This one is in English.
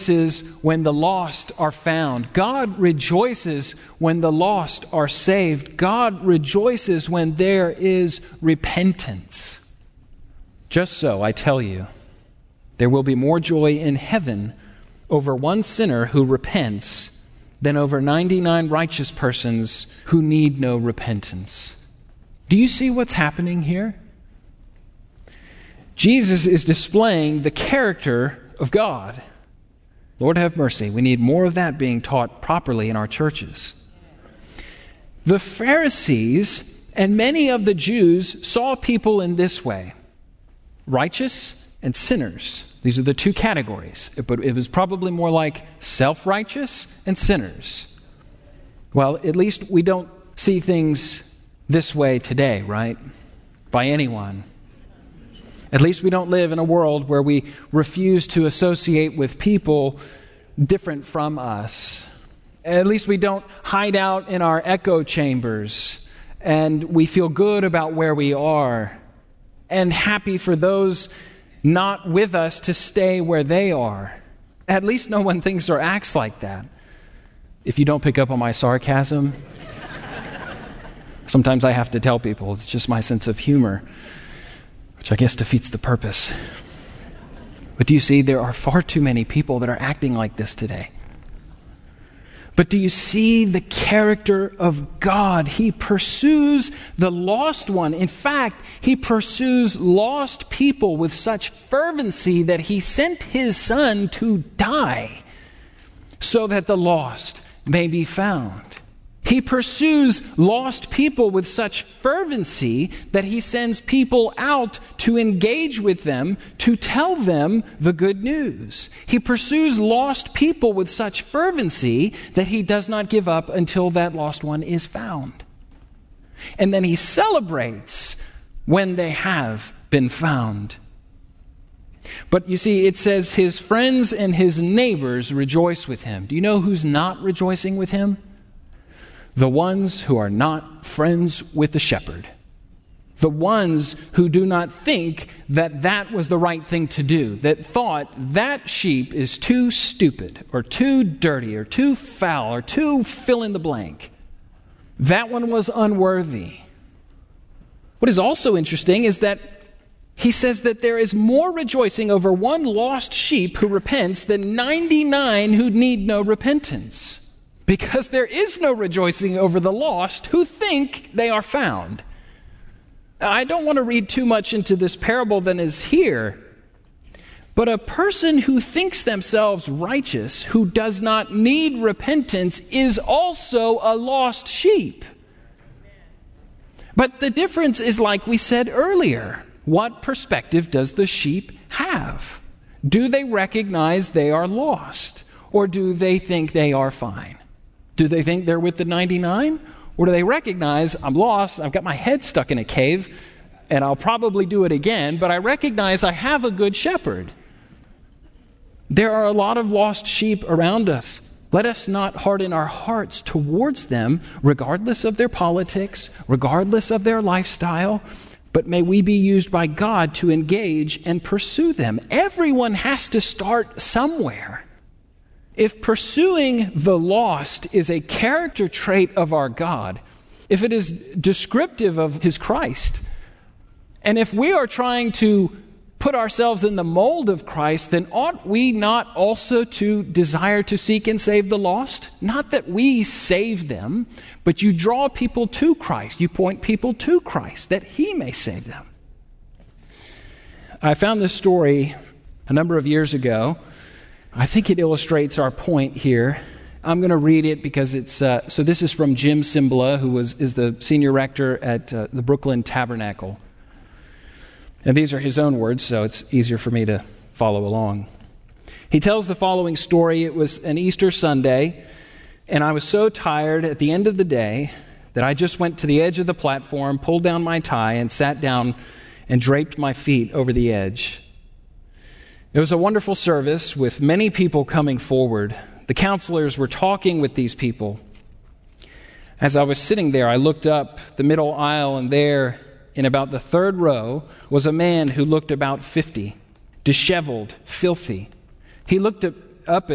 rejoices when the lost are found. God rejoices when the lost are saved. God rejoices when there is repentance. Just so, I tell you, there will be more joy in heaven over one sinner who repents than over 99 righteous persons who need no repentance. Do you see what's happening here? Jesus is displaying the character of God. Lord have mercy. We need more of that being taught properly in our churches. The Pharisees and many of the Jews saw people in this way: righteous and sinners. These are the two categories. But it was probably more like self-righteous and sinners. Well, at least we don't see things this way today, right? By anyone. At least we don't live in a world where we refuse to associate with people different from us. At least we don't hide out in our echo chambers and we feel good about where we are and happy for those not with us to stay where they are. At least no one thinks or acts like that. If you don't pick up on my sarcasm, sometimes I have to tell people it's just my sense of humor, which I guess defeats the purpose. But do you see, there are far too many people that are acting like this today. But do you see the character of God? He pursues the lost one. In fact, He pursues lost people with such fervency that He sent His Son to die so that the lost may be found. He pursues lost people with such fervency that He sends people out to engage with them, to tell them the good news. He pursues lost people with such fervency that He does not give up until that lost one is found. And then He celebrates when they have been found. But you see, it says His friends and His neighbors rejoice with Him. Do you know who's not rejoicing with Him? The ones who are not friends with the shepherd. The ones who do not think that that was the right thing to do. That thought that sheep is too stupid or too dirty or too foul or too fill in the blank. That one was unworthy. What is also interesting is that He says that there is more rejoicing over one lost sheep who repents than 99 who need no repentance. Because there is no rejoicing over the lost who think they are found. Now, I don't want to read too much into this parable than is here. But a person who thinks themselves righteous, who does not need repentance, is also a lost sheep. But the difference is, like we said earlier, what perspective does the sheep have? Do they recognize they are lost? Or do they think they are fine? Do they think they're with the 99? Or do they recognize, I'm lost, I've got my head stuck in a cave, and I'll probably do it again, but I recognize I have a good shepherd. There are a lot of lost sheep around us. Let us not harden our hearts towards them, regardless of their politics, regardless of their lifestyle, but may we be used by God to engage and pursue them. Everyone has to start somewhere. If pursuing the lost is a character trait of our God, if it is descriptive of His Christ, and if we are trying to put ourselves in the mold of Christ, then ought we not also to desire to seek and save the lost? Not that we save them, but you draw people to Christ. You point people to Christ, that He may save them. I found this story a number of years ago. I think it illustrates our point here. I'm going to read it because it's... so this is from Jim Cymbala, who is the senior rector at the Brooklyn Tabernacle. And these are his own words, so it's easier for me to follow along. He tells the following story. It was an Easter Sunday, and I was so tired at the end of the day that I just went to the edge of the platform, pulled down my tie, and sat down and draped my feet over the edge. It was a wonderful service with many people coming forward. The counselors were talking with these people. As I was sitting there, I looked up the middle aisle, and there, in about the third row, was a man who looked about 50, disheveled, filthy. He looked up